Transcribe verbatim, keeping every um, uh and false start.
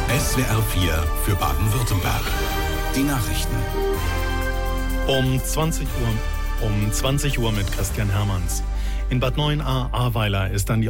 S W R vier für Baden-Württemberg. Die Nachrichten. Um zwanzig Uhr, um zwanzig Uhr mit Christian Hermanns. In Bad Neuenahr-Ahrweiler ist dann die